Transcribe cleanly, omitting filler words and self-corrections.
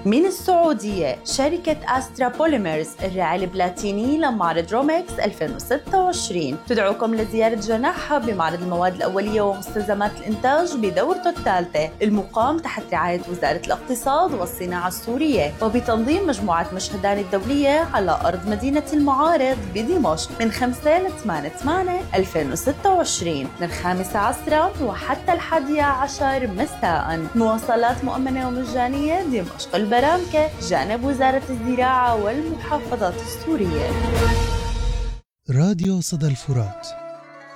من السعودية شركة أسترا بوليمرز الراعي البلاتيني لمعرض رومكس 2026 تدعوكم لزيارة جناحها بمعرض المواد الأولية ومستلزمات الإنتاج بدورته الثالثة المقام تحت رعاية وزارة الاقتصاد والصناعة السورية وبتنظيم مجموعة مشهدان الدولية على أرض مدينة المعارض بدمشق من 5 ل 8/8/2026 من 5 عصرا وحتى 11 مساء. مواصلات مؤمنة ومجانية دمشق البرامكة جانب وزارة الزراعة والمحافظات السورية. راديو صدى الفرات